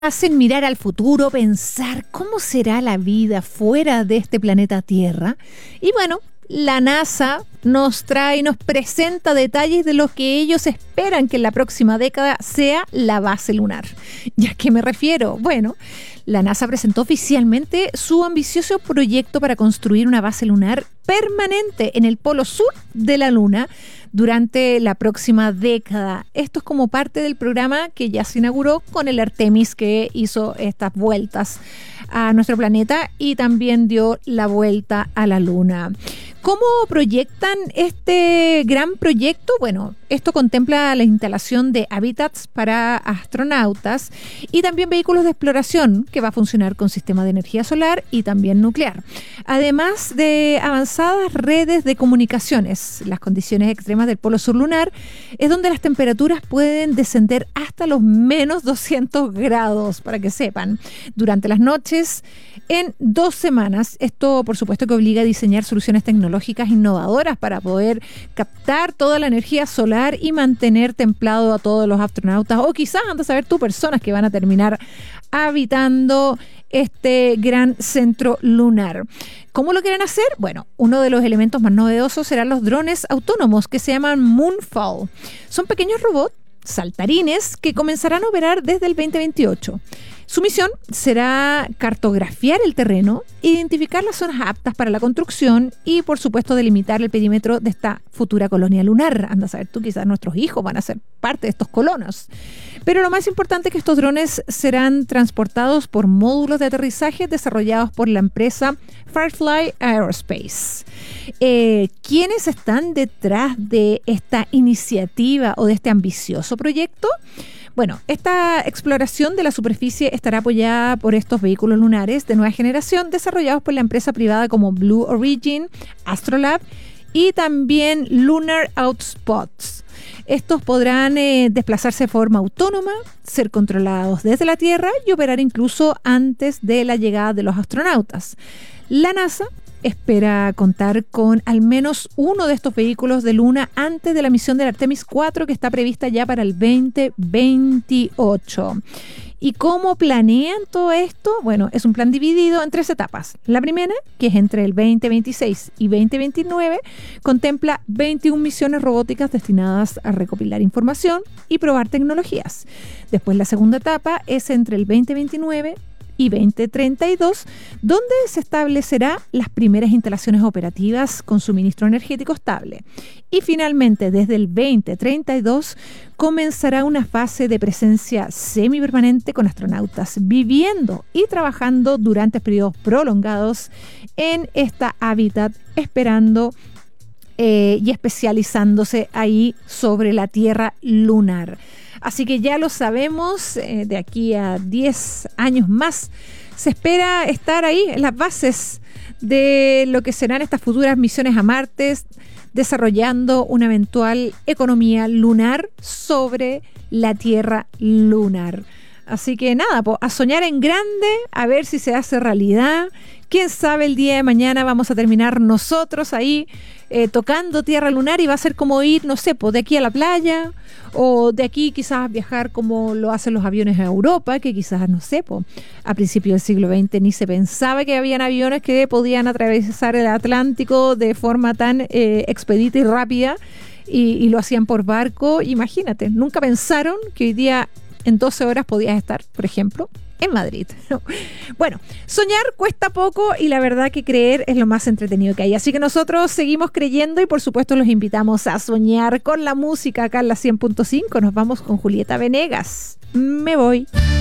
hacen mirar al futuro, pensar cómo será la vida fuera de este planeta Tierra. Y bueno, la NASA nos presenta detalles de lo que ellos esperan que en la próxima década sea la base lunar. ¿Y a qué me refiero? Bueno, la NASA presentó oficialmente su ambicioso proyecto para construir una base lunar permanente en el polo sur de la Luna durante la próxima década. Esto es como parte del programa que ya se inauguró con el Artemis, que hizo estas vueltas a nuestro planeta y también dio la vuelta a la Luna. ¿Cómo proyectan este gran proyecto? Bueno, esto contempla la instalación de hábitats para astronautas y también vehículos de exploración que va a funcionar con sistema de energía solar y también nuclear. Además de avanzadas redes de comunicaciones, las condiciones extremas del polo sur lunar es donde las temperaturas pueden descender hasta los menos 200 grados, para que sepan, durante las noches en 2 semanas. Esto, por supuesto, que obliga a diseñar soluciones tecnológicas innovadoras para poder captar toda la energía solar y mantener templado a todos los astronautas, o quizás, andas a ver tú, personas que van a terminar habitando este gran centro lunar. ¿Cómo lo quieren hacer? Bueno, uno de los elementos más novedosos serán los drones autónomos que se llaman Moonfall. Son pequeños robots saltarines que comenzarán a operar desde el 2028. Su misión será cartografiar el terreno, identificar las zonas aptas para la construcción y, por supuesto, delimitar el perímetro de esta futura colonia lunar. Anda a saber tú, quizás nuestros hijos van a ser parte de estos colonos. Pero lo más importante es que estos drones serán transportados por módulos de aterrizaje desarrollados por la empresa Firefly Aerospace. ¿Quiénes están detrás de esta iniciativa o de este ambicioso proyecto? Bueno, esta exploración de la superficie estará apoyada por estos vehículos lunares de nueva generación desarrollados por la empresa privada como Blue Origin, Astrolab y también Lunar Outspots. Estos podrán desplazarse de forma autónoma, ser controlados desde la Tierra y operar incluso antes de la llegada de los astronautas. La NASA espera contar con al menos uno de estos vehículos de Luna antes de la misión del Artemis 4, que está prevista ya para el 2028. ¿Y cómo planean todo esto? Bueno, es un plan dividido en 3 etapas. La primera, que es entre el 2026 y 2029, contempla 21 misiones robóticas destinadas a recopilar información y probar tecnologías. Después, la segunda etapa es entre el 2029 y 2032, donde se establecerá las primeras instalaciones operativas con suministro energético estable. Y finalmente, desde el 2032, comenzará una fase de presencia semipermanente con astronautas viviendo y trabajando durante periodos prolongados en esta hábitat, esperando y especializándose ahí sobre la Tierra lunar. Así que ya lo sabemos, de aquí a 10 años más se espera estar ahí en las bases de lo que serán estas futuras misiones a Marte, desarrollando una eventual economía lunar sobre la Tierra lunar. Así que nada, a soñar en grande, a ver si se hace realidad. Quién sabe, el día de mañana vamos a terminar nosotros ahí tocando tierra lunar y va a ser como ir, no sé, de aquí a la playa, o de aquí quizás viajar como lo hacen los aviones a Europa, que quizás, no sé, a principios del siglo XX ni se pensaba que habían aviones que podían atravesar el Atlántico de forma tan expedita y rápida, y lo hacían por barco. Imagínate, nunca pensaron que hoy día en 12 horas podías estar, por ejemplo, en Madrid. Bueno, soñar cuesta poco y la verdad que creer es lo más entretenido que hay. Así que nosotros seguimos creyendo y por supuesto los invitamos a soñar con la música acá en la 100.5. Nos vamos con Julieta Venegas. Me voy.